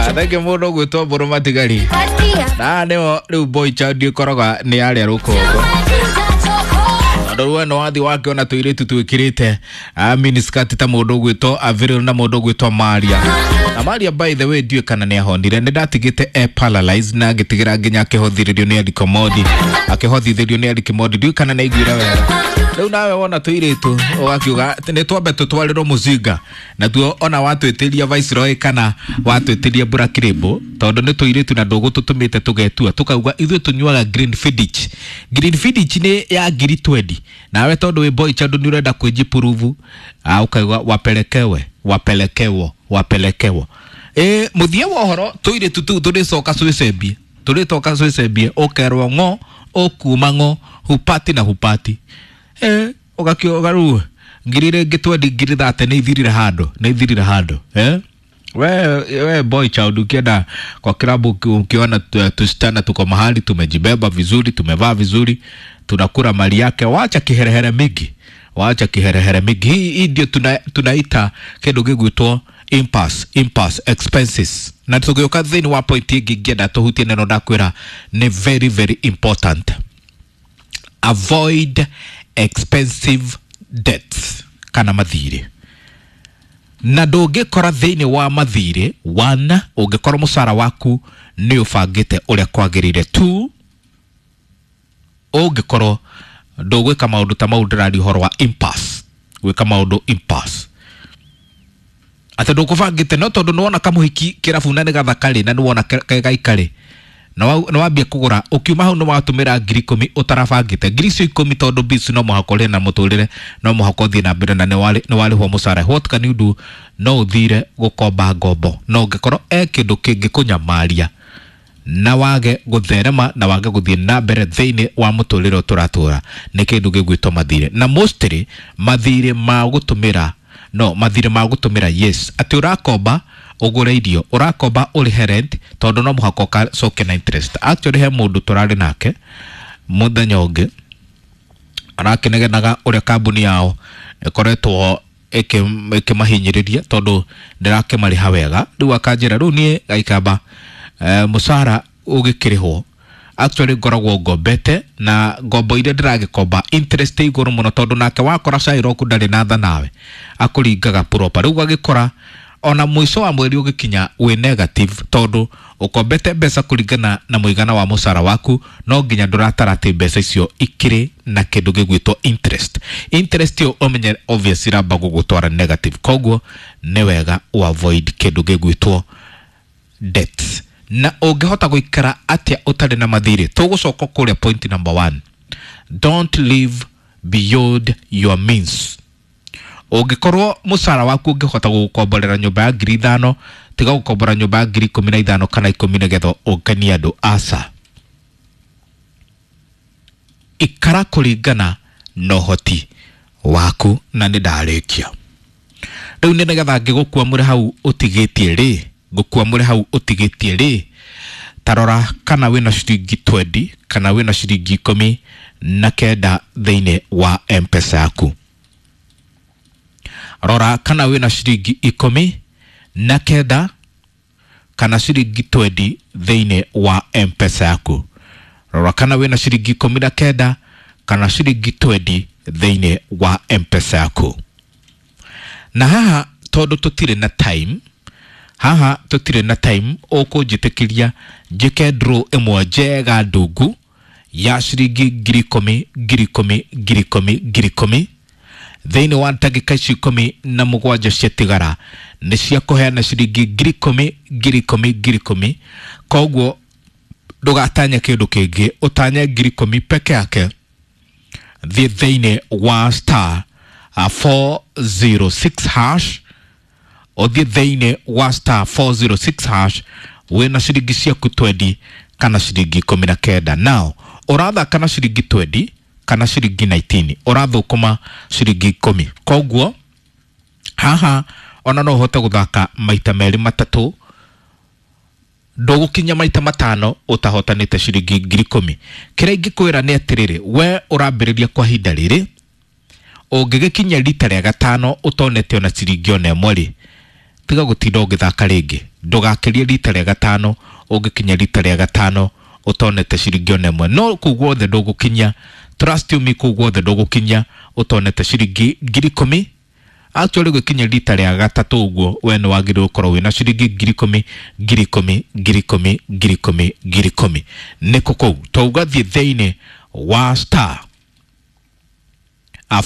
athenge mundu gwitwo Mburu Matigari na neo riu boy child koroga ni aria rukongo no wathi wake ona tuiritu twikirite miniskirt ta mundu gwitwo Avril na mundu gwitwo Maria. Na Maria by the way ndiwe kana ni ahondire ni ndatigite paralyzed na ngitigira nginya akihothirio ni Eddie Komodi akihothirio ni Eddie Komodi ndiwe kana na igwira wega. Riu nawe wona tuiritu ugakiuga ni twambe tutwarirwo muzinga na tuo ona watwitiria Viceroy kana watwitiria Black Label tondu ni tuiritu na ndugu tutumite tugetua tukauga ithuĩ tunyuaga Green Fidich. Green Fidich ni ya ngiri 20 nawe tondu we boy child ni urenda kwijipuruvu ukauga wapelekewo muthia wohoro tuiritu tu turicoka swicebie ukerwo ngo okuma ngo hupati ugakioga ru ngirire ngitwendi ngiri thate ni ithirire hando we boy child ukienda kwa klabu ukiona tusichana tuko mahali tumejibeba vizuri tumevaa vizuri tunakula mali yake wacha kiherehere mingi hii ndio tunaita kindu gigwitwo impasse expenses na tugioka thini wa point ngingenda tuhutie neno ndakwira ni very very important. Avoid expensive debts kana mathire na ndungikora thini wa mathire. 1 ungikora musara waku ni ubangite uria kwagirire. 2 ungikora ndugwika maundu ta maundu rari horo wa impasse gwika maundu impasse ate ndukubangite no tondu nuona kamuhiki kirabu na nigathakari na nuona gaikari na wambia kugura ukiuma hau no watumira 10,000 utarabangite 10,000 tondu bisu no muhakore na muturire no muhakothi na mbere na ni wali ho musara. What can you do? No uthire gukomba ngombo no ngikoro kindu kingi kunyamaria na wage gutherema na wage guthie na mbere thiini wa muturire turatura ni kindu gigwitwo mathire. Na mostly mathire ma gutumira yes ati urakomba ugure idio urakomba uri rent tondu no muhako ka soke na interest. Actually he mundu turari nake muthenya ungi arakinegenaga uria kambuni yao ikoretwo ikimahinyiriria tondu ndirakimariha wega. Riu akanjira riu nie gaikamba musara ugikirihwo actually ngoragwo ngombete na ngombo ile ndiragikomba interest iguru muno tondu nake wakora Shairoku ndari na tha nawe akuringaga proper. Riu agikora ona mwiso wa mweri ugikinya we negative tondu ukombete mbeca kuringana na muigana wa musara waku no nginya nduratarate mbeca icio ikiri na kindu gigwitwo interest yo omenye obviously ramba gugutwara negative koguo ni wega u avoid kindu gigwitwo debts. Na ungihota guikara atia utari na mathiri tugucoka kuria point number 1. Don't live beyond your means. Ungikorwo musara waku ungihota gukomborera nyumba ya 5,000 tiga gukombora nyumba ya 15,000 kana 10 getho ungania andu asa ikara kuringana no hoti waku na ni ndarikia. Riu ni nigetha ngigukwamure hau utigitie ri tarora kana wina shiringi 20 kana wina shiringi 10 na kenda thiini wa M-Pesa yaku. Rora kana wina shiringi 10 na kenda kana shiringi 20 thiini wa M-Pesa yaku. Rora kana wina shiringi 10 na kenda kana shiringi 20 thiini wa M-Pesa yaku. Na haha tondu tutire na time ukunjitikiria njike draw imwe njega ndungu ya shiringi 10,000 thiini wa ndagika 17 ciatigara ni cia kuheana shiringi 10,000 koguo ndugatanya kindu kingi utanya 10,000 peke yake. Thiini wa star 406 hash othie thiini wa star 406 hash wina shiringi ciaku 20 kana shiringi 19. Now uratha kana shiringi 20 kana shiringi 19 urathukuma shiringi 10 koguo haha ona no hote guthaka maita meri matatu ndugukinya maita 5 utahotanite shiringi 10,000. Kira ingikwira ni atiriri we urambiriria kwa hinda riri ungigikinya rita ria 5 utonete ona shiringi ona mweri tiga gutinda ugithaka ringi ndugakirie rita rĩa gatano ugikinya rita rĩa gatano utonete ciringi onemwe no kugwo the ndugukinya trust me kugwo the ndugukinya utonete ciringi 10,000 actually gukinya rita rĩa gatatu ugwo we no wagire ukorwo wina ciringi 10,000 niko kou tougathie theine wa star a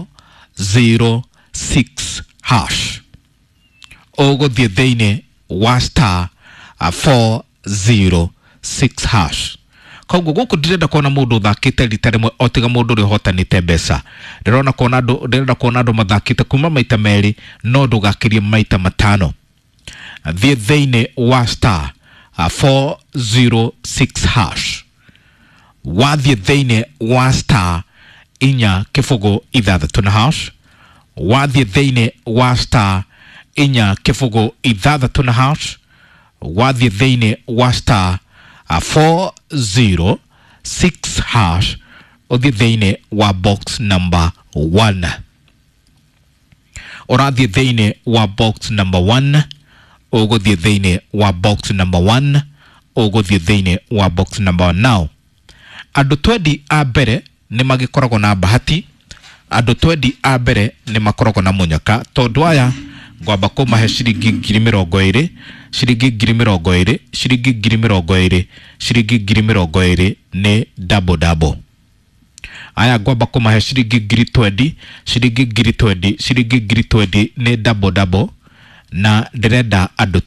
406 hash uguthie theine wa star a 406 hash koguo guku ndirenda kuona mundu thakite rita rimwe otiga mundu ri hotanite mbeca ndirona kuona andu mathakite kuma maita meri no ndugakirie maita matano thie theine wa star a 406 hash wathie theine wa star inya kifugo ithathatu na hash wathie theine wa star inya kifugo ithathatu na hash wathie theine wa star a 406 hash uthie theine wa box number 1 urathie theine wa box number 1 uguthie theine wa box number 1 uguthie theine wa box number 1 now andu 20 a mbere ni magikoragwo na bahati andu 20 a mbere ni makoragwo na munyaka tondu aya ngwamba kumahe ciringi 20,000 ciringi 20,000 ciringi 20,000 ciringi 20,000 ni double aya ngwamba kumahe ciringi 20,000 ciringi 20,000 ciringi 20,000 ni double na ndirenda andu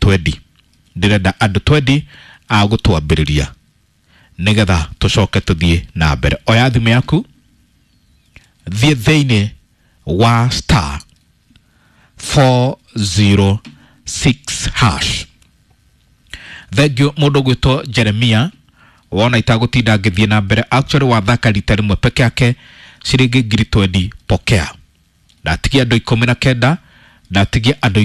20 a gutwambiriria nigetha tucoke tuthie na mbere oya thimu yaku thie theine wa star 406 hash thegio mundu gwitwo Jeremia wona itagutinda ngithie na mbere actually wathaka rita rimwe peke yake ciringi 20,000 pokea ndatigia andu 19 ndatigia andu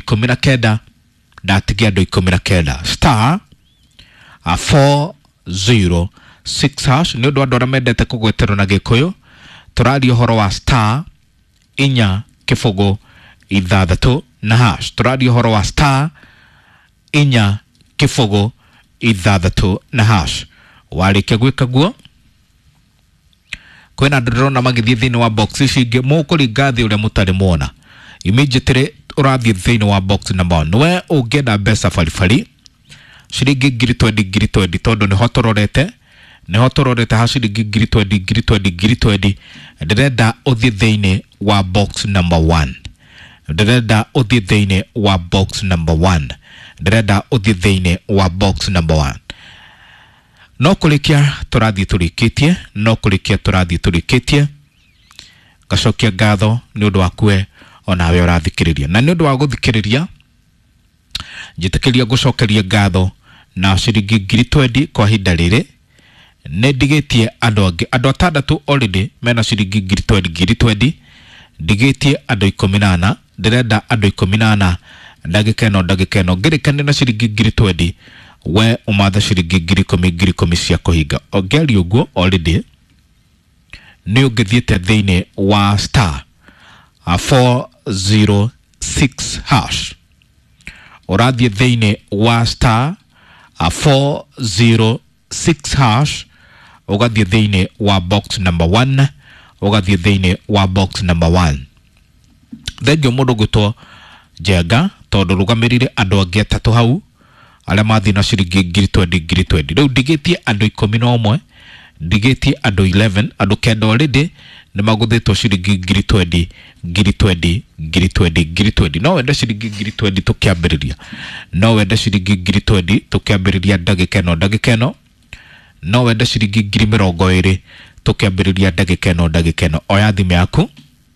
19 star a 406 hash ni undu andu aria mendete kugweterwo na gikuyu turari uhoro wa star inya kifugo ithathatu na hash turari uhoro wa star inya kifugo ithathatu na hash warikia gwika guo kwena ndrona magithie thini wa box icingi mukuringa thi uria mutari muona immediately urathie thini wa box number 1 we ungenda mbeca baribari ciringi 20,000 tondu ni hotororete ha ciringi 20,000 ndirenda uthie thini wa box number 1 ndirenda uthie thini wa box number 1 no kulikia turathie turikitie gacokia ngatho ni undu wakue onawe urathikiriria na ni undu wa guthikiriria njitikiria gucokeria ngatho na ciringi 20,000 kwa hinda riri ndigitie andu atandatu already mena ciringi 20,000 ndigitie andu 18 ndirenda andu 18 ndagika ino ngirikane na ciringi 20,000 we umatha ciringi 10,000 cia kuhinga ogeri uguo already ni ungithiete thini wa star a 406 hash urathie thini wa star a 406 hash ugathie thini wa box number 1 ugathie thini wa box number 1 thengio mundu gwitwo Jenga tondu rugamirire andu angi atatu hau aria mathi na ciringi 20,000 riu ndigitie andu 11 ndigitie andu 11 andu kenda already ni maguthitwo ciringi 20,000 no wenda ciringi 20,000 tukiambiriria ndagika ino no wenda ciringi 20,000 tukiambiriria ndagika ino oya thimu yaku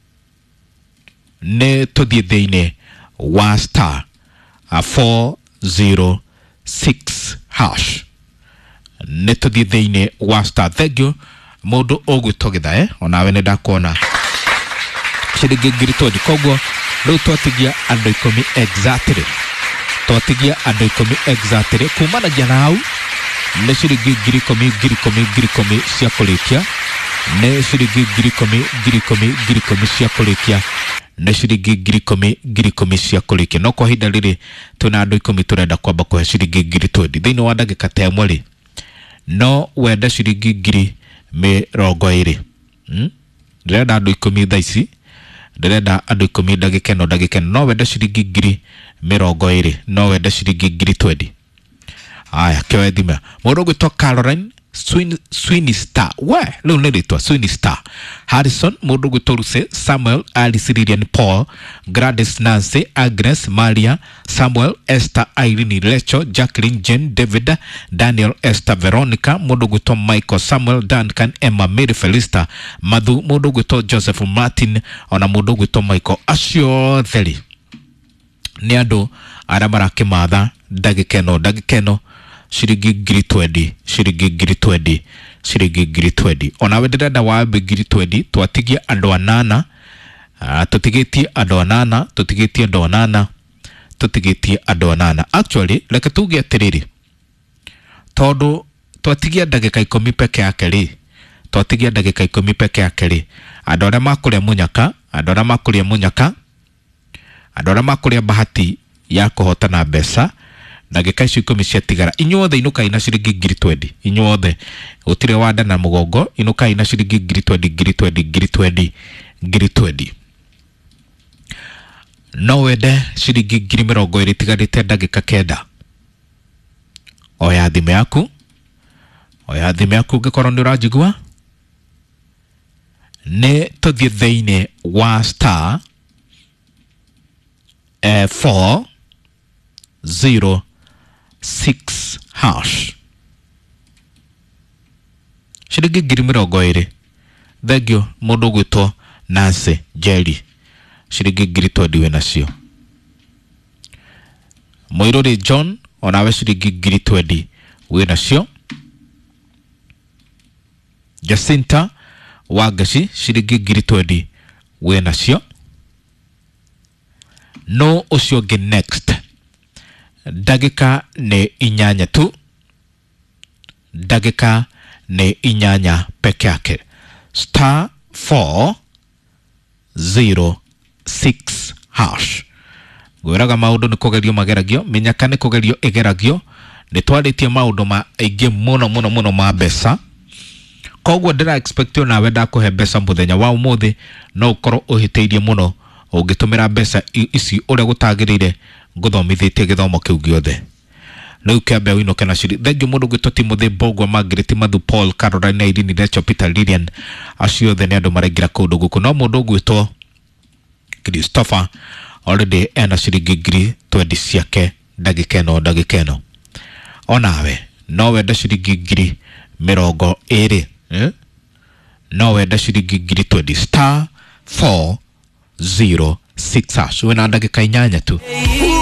ne tuthie thiini wa star a 406 hash ne tuthie thiini wa star thegio mundu ogwitogitha onawe ni ndakuona ciringi 20,000 koguo riu twatigia andu 10 exactly kumanagia na hau ni ciringi 10,000 cia kurikia ne ciringi ngiri ikũmi cia kũrĩkia ne ciringi ngiri ikũmi cia kũrĩkia no kwa hinda rĩrĩ tuna andũ 10 turenda kwamba kwa ciringi ngiri 20 thĩinĩ wa ndagĩka ta ĩmwe rĩ no wenda ciringi ngiri 20 ndĩrenda andũ 10 thaa ici ndĩrenda andũ 10 ndagĩka no wenda ciringi ngiri 20 no wenda ciringi ngiri 20 aya kĩoe thima mũndũ gwĩtwo Caroline Sweeney Star we leo nĩrĩtwa Sweeney Star Harrison mũndũ gwĩtwo Lucy Samuel Alice Lilian Paul Gladys Nancy Agnes Maria Samuel Esther Irene Rachel Jacqueline Jane David Daniel Esther Veronica mũndũ gwĩtwo Michael Samuel Duncan Emma Mary Felista Mathu mũndũ gwĩtwo Joseph Martin ona mũndũ gwĩtwo Michael acio theri nĩ andũ arĩa marakĩmatha ndagĩkeno ciringi ngiri 20 ona we ndĩrenda wambe ngiri 20 twatigie andũ 8 tũtigĩtie andũ 8 actually reke tuge atĩrĩrĩ tondũ twatigia ndagĩka 10 peke yake rĩ andũ arĩa makũrĩa bahati ya kũhotana mbeca ndagĩka icio 10 ciatigara inyuothe inukai na ciringi ngiri 20 inyuothe gũtirĩ wanda na mũgongo inukai na ciringi ngiri 20 no wende ciringi ngiri 20 tigarĩte ndagĩka 9 oya thimũ yaku ũngĩkorwo nĩ ũranjigua nĩ tũthiĩ thĩinĩ wa star 406 hash ciringi ngiri 20 thengio mũndũ gwĩtwo Nancy Jerry ciringi ngiri 20 wĩ nacio Mũirũrĩ John onawe ciringi ngiri 20 wĩ nacio Jacinta Wagaci ciringi ngiri 20 wĩ nacio no ucio ũngĩ next ndagĩka nĩ 8 tu ndagĩka nĩ 8 peke yake star 406 hash gwĩraga maũndũ nĩ kũgerio mageragio menyaka nĩ kũgerio igeragio nĩ twarĩtie maũndũ maingĩ mũno ma mbeca koguo ndĩra expect nawe ndakũhe mbeca mũthenya wa ũmũthĩ no ũkorwo ũhĩtĩirie mũno ũngĩtũmĩra mbeca ici ũrĩa gũtagĩrĩire ngũthomithĩtie gĩthomo kĩu gĩothe rĩu kĩambe wĩnoke na ciri thengio mũndũ gwĩtwo Timothy Mbogwa Margaret Mathu Paul Caroline Irene Rachel Peter Lilian acio othe nĩ andũ maraingĩra kũndũ gũkũ no mũndũ gwĩtwo Christopher already ena ciringi ngiri 20 ciake ndagĩka ĩno onawe no wenda ciringi ngiri 20 no wenda ciringi ngiri 20 star 406 hash wena ndagĩka 8 tu